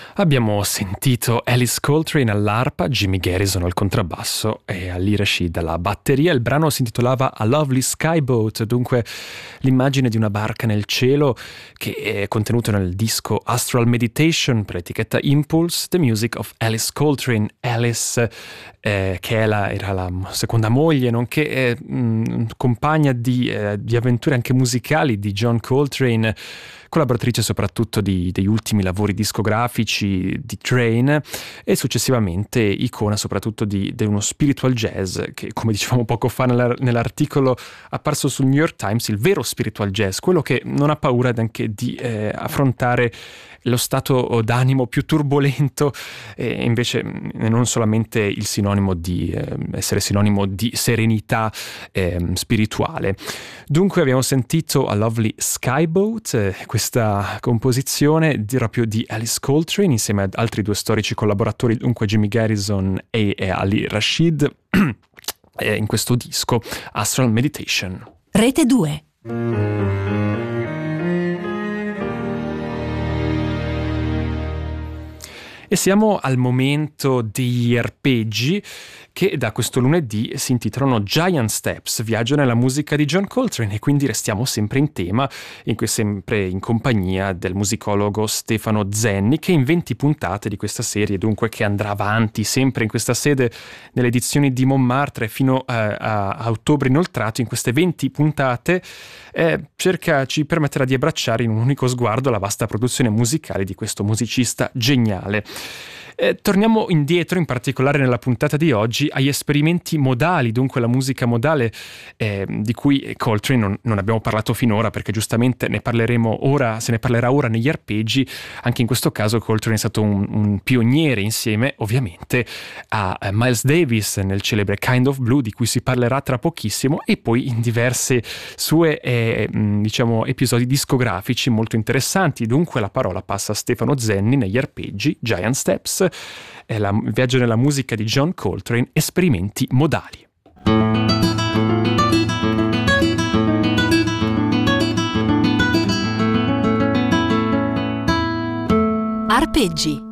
Abbiamo sentito Alice Coltrane all'arpa, Jimmy Garrison al contrabbasso e Ali Rashid alla batteria. Il brano si intitolava A Lovely Skyboat, dunque l'immagine di una barca nel cielo, che è contenuto nel disco Astral Meditation per l'etichetta Impulse, The Music of Alice Coltrane. Alice, che era la seconda moglie, nonché compagna di avventure anche musicali di John Coltrane, collaboratrice soprattutto degli ultimi lavori discografici di Train e successivamente icona soprattutto di uno spiritual jazz che, come dicevamo poco fa nell'articolo apparso sul New York Times, il vero spiritual jazz, quello che non ha paura anche di affrontare lo stato d'animo più turbolento, e invece non solamente il sinonimo di essere sinonimo di serenità spirituale. Dunque abbiamo sentito A Lovely Skyboat, questa composizione proprio di Alice Coltrane insieme ad altri due storici collaboratori, dunque Jimmy Garrison e Ali Rashid, in questo disco Astral Meditation. Rete 2. E siamo al momento degli arpeggi che da questo lunedì si intitolano Giant Steps, viaggio nella musica di John Coltrane, e quindi restiamo sempre in tema, sempre in compagnia del musicologo Stefano Zenni, che in 20 puntate di questa serie, dunque che andrà avanti sempre in questa sede nelle edizioni di Montmartre fino a ottobre inoltrato, in queste 20 puntate ci permetterà di abbracciare in un unico sguardo la vasta produzione musicale di questo musicista geniale. Torniamo indietro, in particolare nella puntata di oggi, agli esperimenti modali, dunque la musica modale di cui Coltrane non abbiamo parlato finora, perché giustamente se ne parlerà ora negli arpeggi. Anche in questo caso Coltrane è stato un pioniere, insieme ovviamente a Miles Davis nel celebre Kind of Blue, di cui si parlerà tra pochissimo, e poi in diverse sue episodi discografici molto interessanti. Dunque la parola passa a Stefano Zenni negli arpeggi Giant Steps, è il viaggio nella musica di John Coltrane, esperimenti modali. Arpeggi.